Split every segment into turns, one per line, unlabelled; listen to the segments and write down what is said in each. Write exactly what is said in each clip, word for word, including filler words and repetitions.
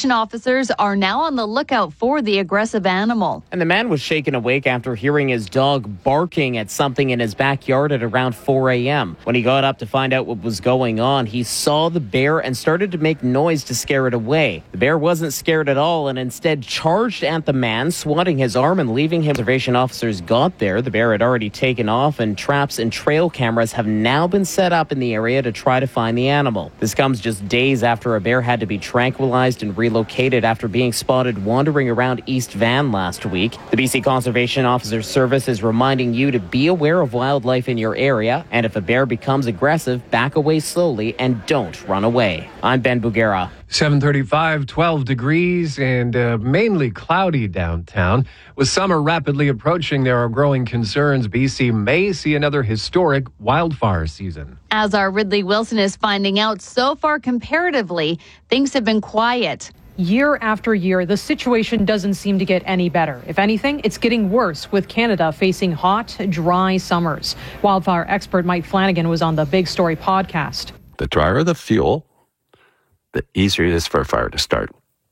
conservation officers are now on the lookout for the aggressive animal.
And the man was shaken awake after hearing his dog barking at something in his backyard at around four a.m. When he got up to find out what was going on, he saw the bear and started to make noise to scare it away. The bear wasn't scared at all and instead charged at the man, swatting his arm and leaving him. Conservation officers got there. The bear had already taken off, and traps and trail cameras have now been set up in the area to try to find the animal. This comes just days after a bear had to be tranquilized and relocated after being spotted wandering around East Van last week. The B C Conservation Officers Service is reminding you to be aware of wildlife in your area, and if a bear becomes aggressive, back away slowly and don't run away. I'm Ben Bugera.
seven thirty-five, twelve degrees and uh, mainly cloudy downtown. With summer rapidly approaching, there are growing concerns B C may see another historic wildfire season.
As our Ridley Wilson is finding out, so far comparatively, things have been quiet.
Year after year, the situation doesn't seem to get any better. If anything, it's getting worse, with Canada facing hot, dry summers. Wildfire expert Mike Flanagan was on the Big Story podcast.
The drier the fuel, the easier it is for a fire to start.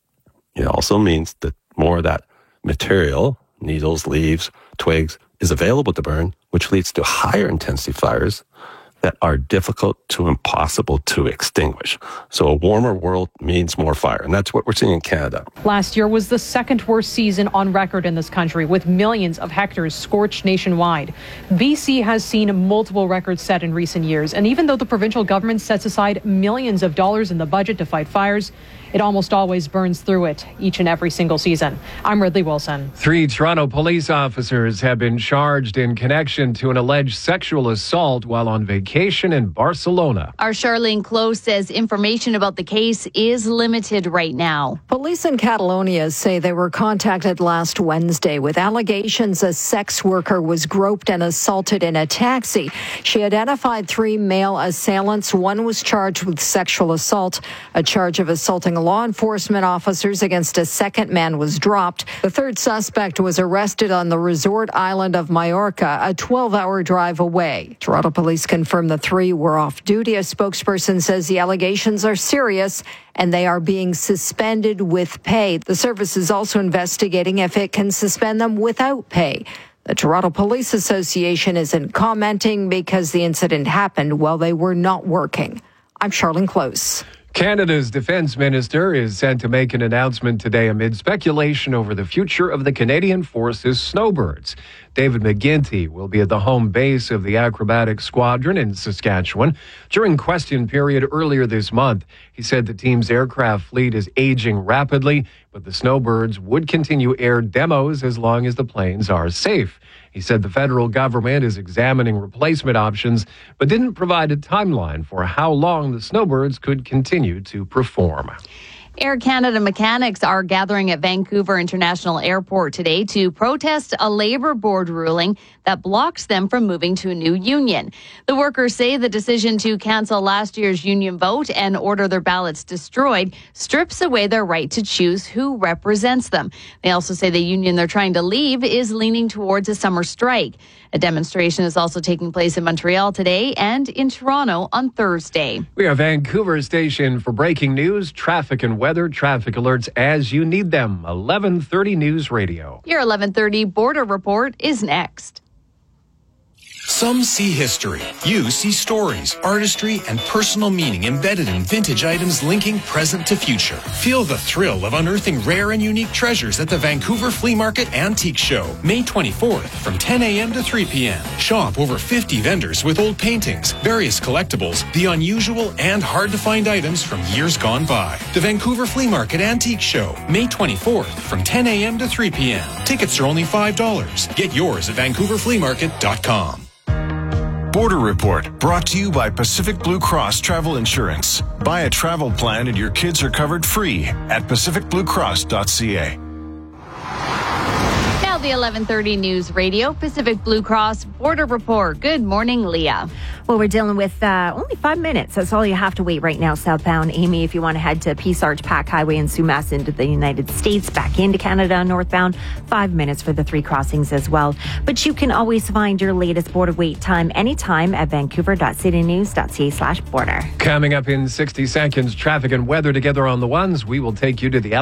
It also means that more of that material, needles, leaves, twigs, is available to burn, which leads to higher intensity fires that are difficult to impossible to extinguish. So a warmer world means more fire, and that's what we're seeing in Canada.
Last year was the second worst season on record in this country, with millions of hectares scorched nationwide. B C has seen multiple records set in recent years, and even though the provincial government sets aside millions of dollars in the budget to fight fires, it almost always burns through it each and every single season. I'm Ridley Wilson.
Three Toronto police officers have been charged in connection to an alleged sexual assault while on vacation in Barcelona.
Our Charlene Close says information about the case is limited right now.
Police in Catalonia say they were contacted last Wednesday with allegations a sex worker was groped and assaulted in a taxi. She identified three male assailants. One was charged with sexual assault. A charge of assaulting law enforcement officers against a second man was dropped. The third suspect was arrested on the resort island of Mallorca, a twelve-hour drive away. Toronto police confirmed the three were off duty. A spokesperson says the allegations are serious and they are being suspended with pay. The service is also investigating if it can suspend them without pay. The Toronto Police Association isn't commenting because the incident happened while they were not working. I'm Charlene Close.
Canada's defense minister is set to make an announcement today amid speculation over the future of the Canadian Forces Snowbirds. David McGuinty will be at the home base of the acrobatic squadron in Saskatchewan. During question period earlier this month, he said the team's aircraft fleet is aging rapidly, but the Snowbirds would continue air demos as long as the planes are safe. He said the federal government is examining replacement options, but didn't provide a timeline for how long the Snowbirds could continue to perform.
Air Canada mechanics are gathering at Vancouver International Airport today to protest a Labour Board ruling that blocks them from moving to a new union. The workers say the decision to cancel last year's union vote and order their ballots destroyed strips away their right to choose who represents them. They also say the union they're trying to leave is leaning towards a summer strike. A demonstration is also taking place in Montreal today and in Toronto on Thursday.
We are Vancouver station for breaking news, traffic and weather. Traffic alerts as you need them. eleven thirty News Radio.
Your eleven thirty Border Report is next.
Some see history. You see stories, artistry, and personal meaning embedded in vintage items linking present to future. Feel the thrill of unearthing rare and unique treasures at the Vancouver Flea Market Antique Show, May twenty-fourth from ten a.m. to three p.m. Shop over fifty vendors with old paintings, various collectibles, the unusual and hard-to-find items from years gone by. The Vancouver Flea Market Antique Show, May twenty-fourth from ten a.m. to three p.m. Tickets are only five dollars. Get yours at vancouver flea market dot com.
Border Report, brought to you by Pacific Blue Cross Travel Insurance. Buy a travel plan and your kids are covered free at pacific blue cross dot c a.
Now the eleven thirty News Radio, Pacific Blue Cross Border Report. Good morning, Leah.
Well, we're dealing with uh, only five minutes. That's all you have to wait right now, southbound. Amy, if you want to head to Peace Arch Pack Highway in Sumas into the United States, back into Canada, northbound, five minutes for the three crossings as well. But you can always find your latest border wait time anytime at vancouver dot city news dot c a slash border.
Coming up in sixty seconds, traffic and weather together on the ones. We will take you to the